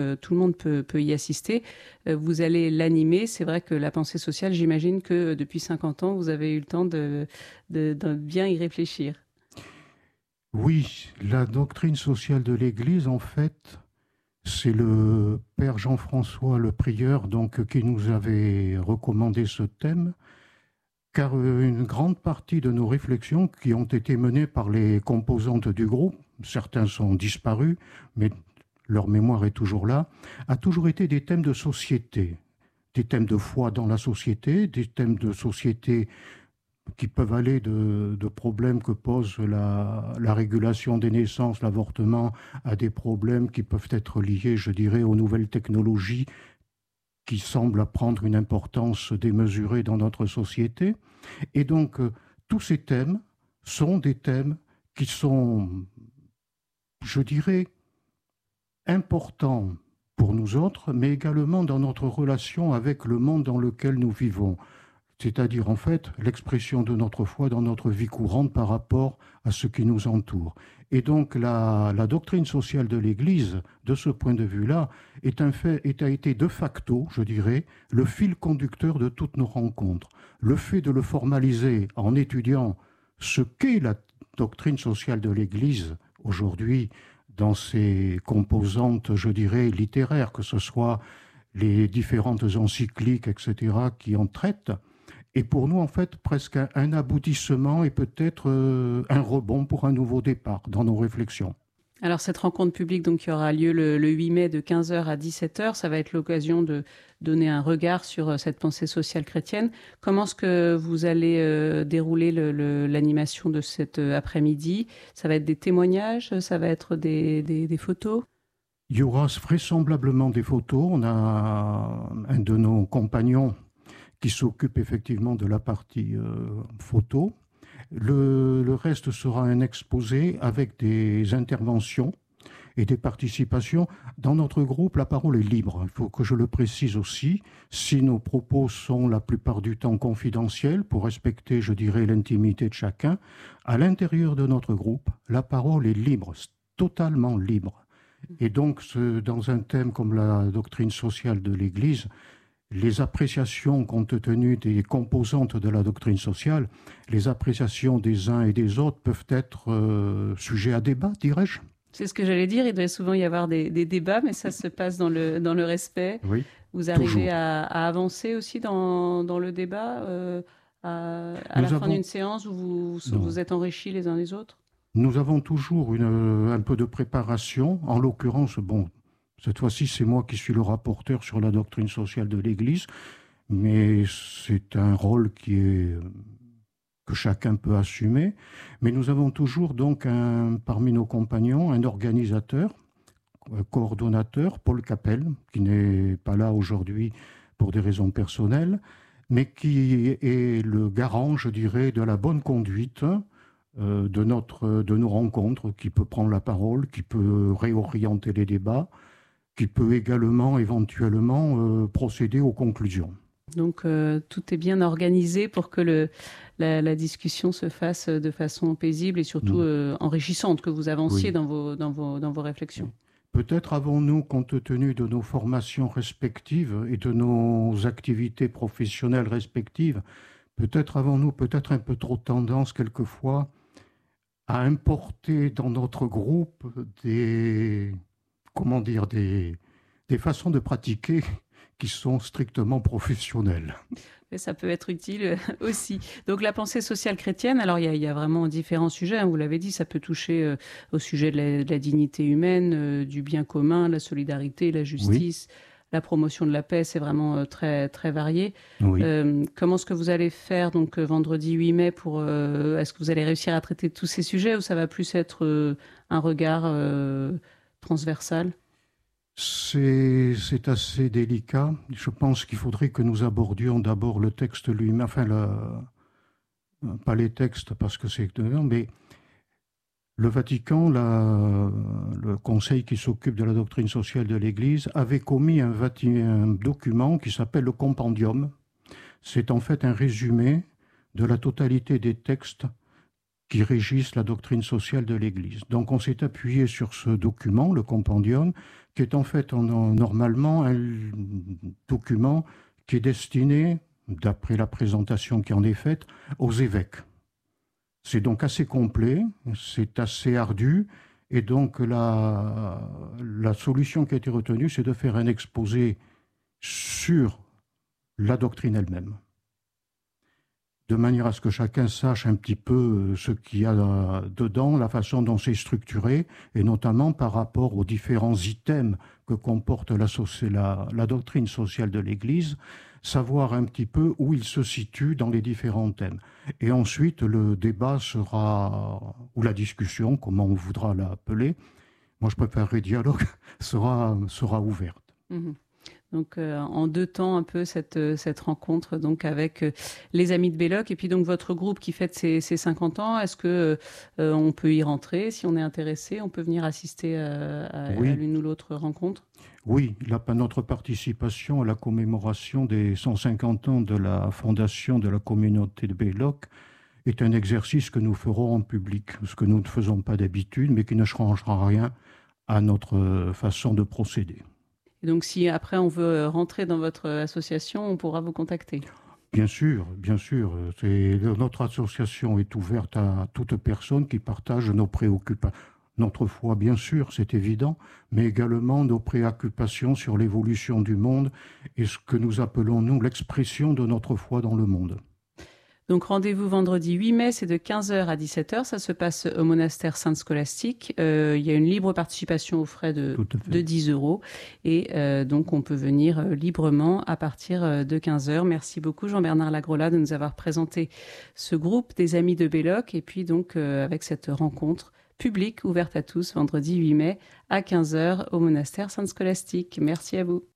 tout le monde peut y assister. Vous allez l'animer. C'est vrai que la pensée sociale, j'imagine que depuis 50 ans, vous avez eu le temps de bien y réfléchir. Oui, la doctrine sociale de l'Église, en fait, c'est le Père Jean-François, le prieur, donc, qui nous avait recommandé ce thème, car une grande partie de nos réflexions qui ont été menées par les composantes du groupe, certains sont disparus, mais leur mémoire est toujours là, a toujours été des thèmes de société, des thèmes de foi dans la société, des thèmes de société qui peuvent aller de problèmes que pose la régulation des naissances, l'avortement, à des problèmes qui peuvent être liés, je dirais, aux nouvelles technologies qui semblent prendre une importance démesurée dans notre société. Et donc, tous ces thèmes sont des thèmes qui sont, je dirais, importants pour nous autres, mais également dans notre relation avec le monde dans lequel nous vivons. C'est-à-dire, en fait, l'expression de notre foi dans notre vie courante par rapport à ce qui nous entoure. Et donc, la doctrine sociale de l'Église, de ce point de vue-là, a été de facto, je dirais, le fil conducteur de toutes nos rencontres. Le fait de le formaliser en étudiant ce qu'est la doctrine sociale de l'Église aujourd'hui, dans ses composantes, je dirais, littéraires, que ce soit les différentes encycliques, etc., qui en traitent, et pour nous, en fait, presque un aboutissement et peut-être un rebond pour un nouveau départ dans nos réflexions. Alors cette rencontre publique donc, qui aura lieu le 8 mai de 15 heures à 17 heures, ça va être l'occasion de donner un regard sur cette pensée sociale chrétienne. Comment est-ce que vous allez dérouler l'animation de cet après-midi? Ça va être des témoignages? Ça va être des photos? Il y aura vraisemblablement des photos. On a un de nos compagnons qui s'occupe effectivement de la partie photo. Le reste sera un exposé avec des interventions et des participations. Dans notre groupe, la parole est libre. Il faut que je le précise aussi. Si nos propos sont la plupart du temps confidentiels, pour respecter, je dirais, l'intimité de chacun, à l'intérieur de notre groupe, la parole est libre, totalement libre. Et donc, dans un thème comme la doctrine sociale de l'Église, les appréciations compte tenu des composantes de la doctrine sociale, les appréciations des uns et des autres peuvent être sujets à débat, dirais-je. C'est ce que j'allais dire, il doit souvent y avoir des débats, mais ça se passe dans le respect. Oui, Vous arrivez toujours. à avancer aussi dans le débat à la Nous fin avons, d'une séance où non, vous êtes enrichis les uns les autres? nous avons toujours un peu de préparation. En l'occurrence, bon, cette fois-ci, c'est moi qui suis le rapporteur sur la doctrine sociale de l'Église, mais c'est un rôle que chacun peut assumer. Mais nous avons toujours donc parmi nos compagnons un organisateur, un coordonnateur, Paul Capel, qui n'est pas là aujourd'hui pour des raisons personnelles, mais qui est le garant, je dirais, de la bonne conduite de nos rencontres, qui peut prendre la parole, qui peut réorienter les débats, qui peut également éventuellement procéder aux conclusions. Donc tout est bien organisé pour que la discussion se fasse de façon paisible et surtout Nous, enrichissante, que vous avanciez oui. dans vos Oui. réflexions. Peut-être avons-nous, compte tenu de nos formations respectives et de nos activités professionnelles respectives, peut-être avons-nous peut-être un peu trop tendance quelquefois à importer dans notre groupe comment dire, des façons de pratiquer qui sont strictement professionnelles. Et ça peut être utile aussi. Donc la pensée sociale chrétienne, alors il y a vraiment différents sujets, hein, vous l'avez dit, ça peut toucher au sujet de la dignité humaine, du bien commun, la solidarité, la Oui, justice, la promotion de la paix, c'est vraiment très, très varié. oui. Comment est-ce que vous allez faire donc vendredi 8 mai pour est-ce que vous allez réussir à traiter tous ces sujets ou ça va plus être un regard transversal? C'est assez délicat. Je pense qu'il faudrait que nous abordions d'abord le texte lui-même, enfin, pas les textes parce que c'est... Mais le Vatican, le conseil qui s'occupe de la doctrine sociale de l'Église, avait commis un document qui s'appelle le Compendium. C'est en fait un résumé de la totalité des textes qui régissent la doctrine sociale de l'Église. Donc on s'est appuyé sur ce document, le compendium, qui est en fait normalement un document qui est destiné, d'après la présentation qui en est faite, aux évêques. C'est donc assez complet, c'est assez ardu, et donc la solution qui a été retenue, c'est de faire un exposé sur la doctrine elle-même, de manière à ce que chacun sache un petit peu ce qu'il y a dedans, la façon dont c'est structuré, et notamment par rapport aux différents items que comporte la doctrine sociale de l'Église, savoir un petit peu où il se situe dans les différents thèmes. Et ensuite, le débat sera, ou la discussion, comment on voudra l'appeler, moi je préférerais dialogue, sera ouverte. Mmh. Donc, en 2 temps, un peu cette rencontre donc avec les Amis de Belloc et puis donc votre groupe qui fête ses 50 ans. Est-ce que on peut y rentrer si on est intéressé? On peut venir assister à l'une ou l'autre rencontre? Oui, notre participation à la commémoration des 150 ans de la fondation de la communauté de Belloc est un exercice que nous ferons en public, ce que nous ne faisons pas d'habitude, mais qui ne changera rien à notre façon de procéder. Et donc, si après on veut rentrer dans votre association, on pourra vous contacter? Bien sûr, bien sûr. Notre association est ouverte à toute personne qui partage nos préoccupations. Notre foi, bien sûr, c'est évident, mais également nos préoccupations sur l'évolution du monde et ce que nous appelons, nous, l'expression de notre foi dans le monde. Donc rendez-vous vendredi 8 mai, c'est de 15h à 17h. Ça se passe au monastère Sainte-Scolastique. Il y a une libre participation aux frais de 10 €. Et donc on peut venir librement à partir de 15h. Merci beaucoup Jean-Bernard Lagrola de nous avoir présenté ce groupe des Amis de Belloc. Et puis donc avec cette rencontre publique ouverte à tous vendredi 8 mai à 15h au monastère Sainte-Scolastique. Merci à vous.